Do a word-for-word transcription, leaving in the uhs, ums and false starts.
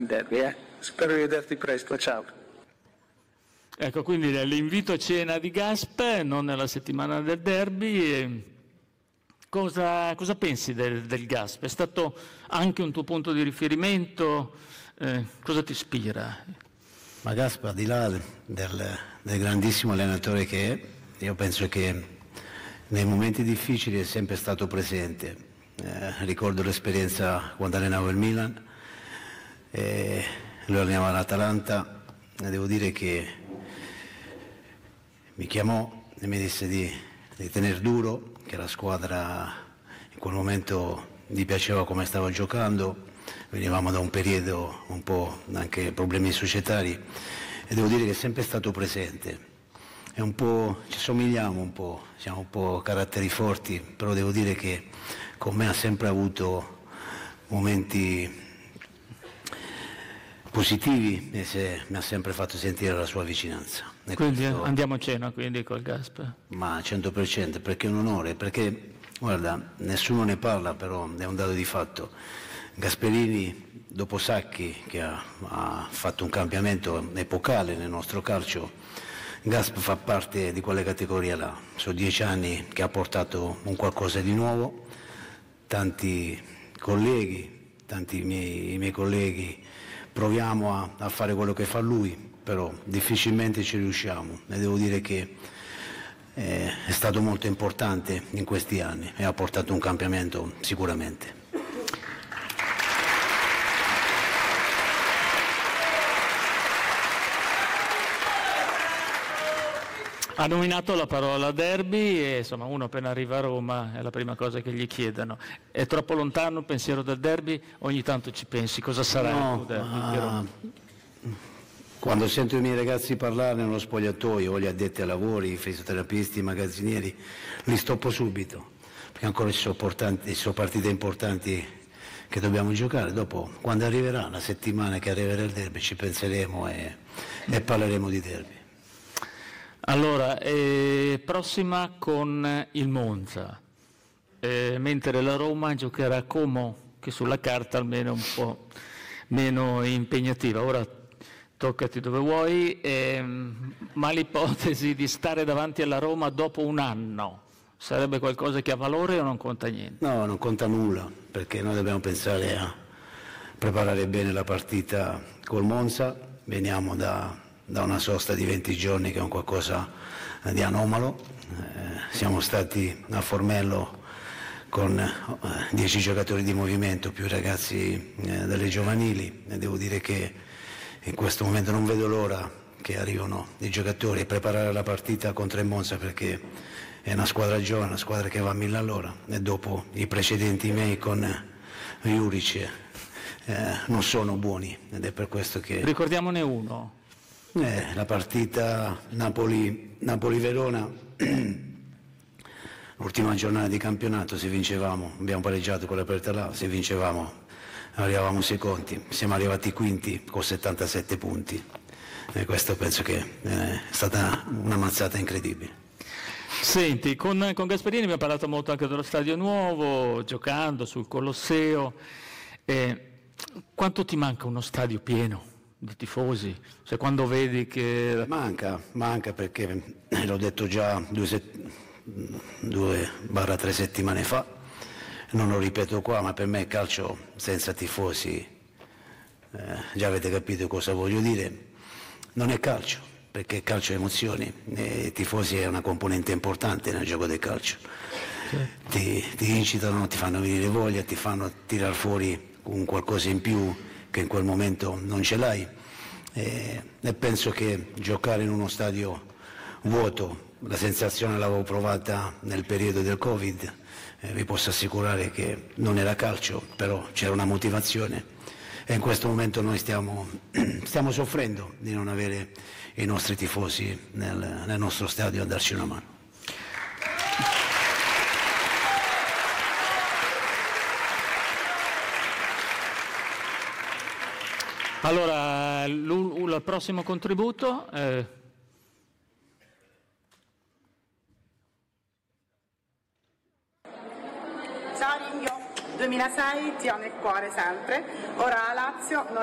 derby, eh? Spero di vederti presto, ciao. Ecco, quindi l'invito a cena di Gasp, non nella settimana del derby. E cosa, cosa pensi del, del Gasp? È stato anche un tuo punto di riferimento? Eh, cosa ti ispira? Ma Gasp, al di là del, del grandissimo allenatore che è, io penso che nei momenti difficili è sempre stato presente. Eh, ricordo l'esperienza quando allenavo il Milan, eh, lui allenava l'Atalanta, e devo dire che mi chiamò e mi disse di, di tenere duro, che la squadra in quel momento gli piaceva come stava giocando, venivamo da un periodo un po' anche problemi societari e devo dire che è sempre stato presente. È un po', ci somigliamo un po', siamo un po' caratteri forti, però devo dire che con me ha sempre avuto momenti positivi e se, mi ha sempre fatto sentire la sua vicinanza. E quindi questo, andiamo a cena quindi col Gasp? Ma cento per cento, perché è un onore, perché guarda, nessuno ne parla, però è un dato di fatto. Gasperini, dopo Sacchi, che ha, ha fatto un cambiamento epocale nel nostro calcio, Gasp fa parte di quelle categorie là. Sono dieci anni che ha portato un qualcosa di nuovo, tanti colleghi, tanti miei, i miei colleghi proviamo a, a fare quello che fa lui, però difficilmente ci riusciamo e devo dire che eh, è stato molto importante in questi anni e ha portato un cambiamento sicuramente. Ha nominato la parola derby e insomma uno appena arriva a Roma è la prima cosa che gli chiedono. È troppo lontano il pensiero del derby? Ogni tanto ci pensi, cosa sarà no, il derby? Ma... Quando sento i miei ragazzi parlare nello spogliatoio, o gli addetti ai lavori, i fisioterapisti, i magazzinieri, li stoppo subito, perché ancora ci sono, portanti, ci sono partite importanti che dobbiamo giocare. Dopo, quando arriverà la settimana che arriverà il derby, ci penseremo e, e parleremo di derby. Allora, eh, prossima con il Monza, eh, mentre la Roma giocherà a Como, che sulla carta almeno è un po' meno impegnativa. Ora toccati dove vuoi, eh, ma l'ipotesi di stare davanti alla Roma dopo un anno sarebbe qualcosa che ha valore o non conta niente? No, non conta nulla, perché noi dobbiamo pensare a preparare bene la partita col Monza, veniamo da... da una sosta di venti giorni che è un qualcosa di anomalo, eh, siamo stati a Formello con eh, dieci giocatori di movimento più ragazzi eh, delle giovanili e devo dire che in questo momento non vedo l'ora che arrivano i giocatori a preparare la partita contro il Monza perché è una squadra giovane, una squadra che va a mille all'ora e dopo i precedenti miei con Juric eh, non sono buoni ed è per questo che... Ricordiamone uno. Eh, la partita Napoli, Napoli-Verona, l'ultima giornata di campionato, se vincevamo, abbiamo pareggiato con l'aperta là, se vincevamo arrivavamo secondi, siamo arrivati quinti con settantasette punti e questo penso che eh, è stata una mazzata incredibile. Senti, con, con Gasperini abbiamo parlato molto anche dello stadio nuovo, giocando sul Colosseo, eh, quanto ti manca uno stadio pieno di tifosi? Cioè, quando vedi che... Manca, manca perché l'ho detto già due, set... due barra tre settimane fa, non lo ripeto qua, ma per me calcio senza tifosi, eh, già avete capito cosa voglio dire, non è calcio, perché calcio è emozioni, e i tifosi è una componente importante nel gioco del calcio. Ti, ti incitano, ti fanno venire voglia, ti fanno tirar fuori un qualcosa in più che in quel momento non ce l'hai e, e penso che giocare in uno stadio vuoto, la sensazione l'avevo provata nel periodo del Covid, eh, vi posso assicurare che non era calcio, però c'era una motivazione e in questo momento noi stiamo, stiamo soffrendo di non avere i nostri tifosi nel, nel nostro stadio a darci una mano. Allora, il prossimo contributo... Eh... Ciao Ringhio, duemilasei ti ho nel cuore sempre, ora Lazio non